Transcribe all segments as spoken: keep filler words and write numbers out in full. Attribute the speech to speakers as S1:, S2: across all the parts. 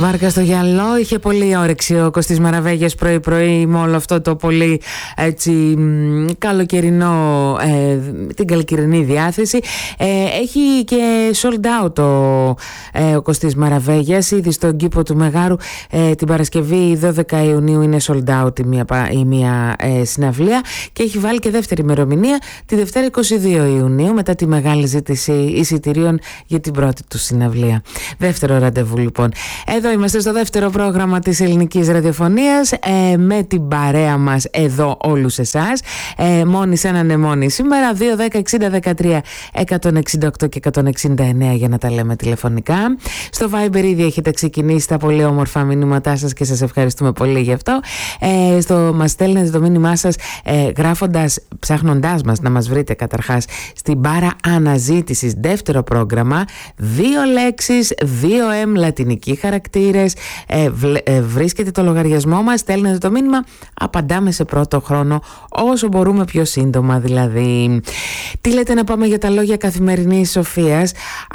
S1: Βάρκα στο γυαλό, είχε πολύ όρεξη ο Κωστής Μαραβέγιας πρωί-πρωί με όλο αυτό το πολύ έτσι καλοκαιρινό, ε, την καλοκαιρινή διάθεση. Ε, έχει και sold out ο, ε, ο Κωστής Μαραβέγιας, ήδη στον κήπο του Μεγάρου ε, την Παρασκευή δώδεκα Ιουνίου είναι sold out η μία, η μία ε, συναυλία, και έχει βάλει και δεύτερη ημερομηνία τη Δευτέρα είκοσι δύο Ιουνίου, μετά τη μεγάλη ζήτηση εισιτηρίων για την πρώτη του συναυλία. Δεύτερο ραντεβού λοιπόν. Εδώ είμαστε στο δεύτερο πρόγραμμα της ελληνικής ραδιοφωνίας, ε, με την παρέα μας εδώ όλους εσάς, ε, μόνοι σε έναν μόνοι σήμερα. Δύο δέκα εξήντα δεκατρία εκατόν εξήντα οκτώ και εκατόν εξήντα εννέα για να τα λέμε τηλεφωνικά. Στο Viber ήδη έχετε ξεκινήσει τα πολύ όμορφα μηνύματά σας και σας ευχαριστούμε πολύ γι' αυτό. Ε, στο, μας στέλνετε το μήνυμά σας ε, γράφοντας, ψάχνοντάς μας να μας βρείτε καταρχάς στην μπάρα αναζήτησης, δεύτερο πρόγραμμα, δύο λέξεις, δύο εμ λατινικοί χαρακτήρες, ε, βλ, ε, βρίσκετε το λογαριασμό μας, στέλνετε το μήνυμα, απαντάμε σε πρώτο χρόνο όσο μπορούμε πιο σύντομα δηλαδή. Τι λέτε να πάμε για τα λόγια καθημερινής σοφίας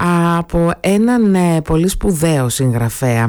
S1: από έναν ε, πολύ σπουδαίο συγγραφέα,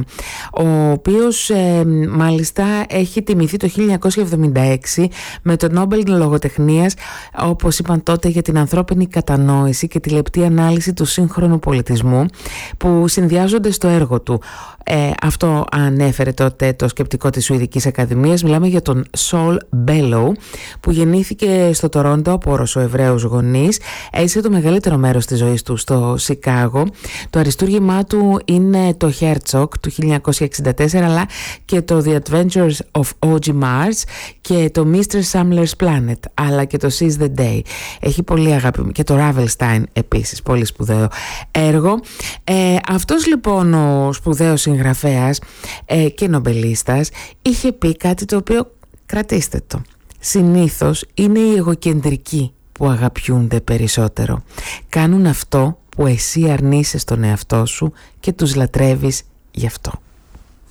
S1: ο οποίος ε, μάλιστα έχει τιμηθεί το χίλια εννιακόσια εβδομήντα έξι με το Νόμπελ Λογοτεχνίας, όπως είπαν τότε, για την ανθρώπινη κατανόηση και τη λεπτή ανάλυση του σύγχρονου πολιτισμού που συνδυάζονται στο έργο του. Ε, αυτό ανέφερε τότε το σκεπτικό της Σουηδικής Ακαδημίας. Μιλάμε για τον Saul Bellow, που γεννήθηκε στο Τορόντο από Ρωσοεβραίους γονείς. Έζησε το μεγαλύτερο μέρος της ζωής του στο Σικάγο. Το αριστούργημά του είναι το Herzog του χίλια εννιακόσια εξήντα τέσσερα, αλλά και το The Adventures of ο τζι Mars και το μίστερ Sumler's Planet, αλλά και το Seize the Day. Έχει πολύ αγάπη, και το Ravelstein επίσης, πολύ σπουδαίο έργο. Ε, αυτός λοιπόν ο σπουδαίος συγγραφέας ε, και νομπελίστας είχε πει κάτι το οποίο, κρατήστε το, συνήθως είναι οι εγωκεντρικοί που αγαπιούνται περισσότερο. Κάνουν αυτό που εσύ αρνείσαι στον εαυτό σου και τους λατρεύεις γι' αυτό.